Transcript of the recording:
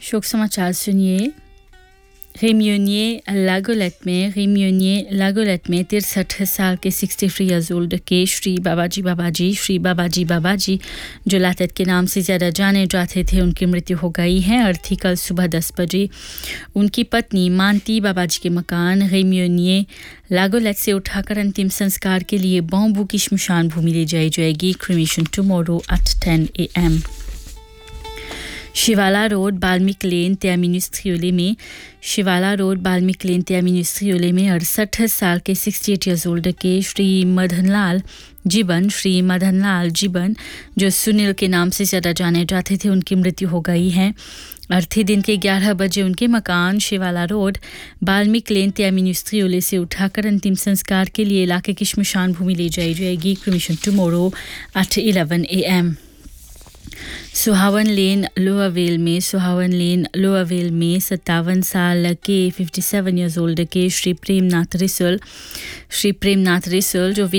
शोक समाचार सुनिए। रेम्यूनिए लागोलेट में 63 साल के 63 ईयर्स ओल्ड के श्री बाबाजी बाबाजी जो लातत के नाम से ज़्यादा जाने जाते थे, उनकी मृत्यु हो गई है। अर्थी कल सुबह 10 बजे उनकी पत्नी मानती बाबाजी के मकान रेम्यूनिए लागोलेट से उठाकर अंतिम संस्कार के लिए बॉम्बू की श्मशान भूमि ले जाई जाएगी। Cremation tomorrow at 10 AM। शिवाला रोड बाल्मीक लेन त्यामिनुस्त्रियोले में 68 साल के 68 ईयर्स ओल्ड के श्री मदनलाल जीवन जो सुनील के नाम से ज़्यादा जाने जाते थे, उनकी मृत्यु हो गई है। अर्थी दिन के 11 बजे उनके मकान शिवाला रोड बाल्मीक लेन त्यामिनुस्त्रियोले से उठाकर अंतिम संस्कार के लिए इलाके की श्मशान भूमि ले जाई जाएगी। Cremation tomorrow at 11 AM। सुहावन लेन लोअरवेल में 57 साल के 57 ईयर्स ओल्ड के श्री प्रेमनाथ रिसल जो